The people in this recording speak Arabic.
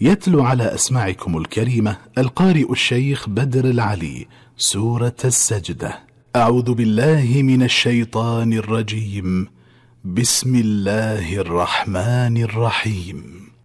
يتلو على أسماعكم الكريمة القارئ الشيخ بدر العلي سورة السجدة. أعوذ بالله من الشيطان الرجيم. بسم الله الرحمن الرحيم.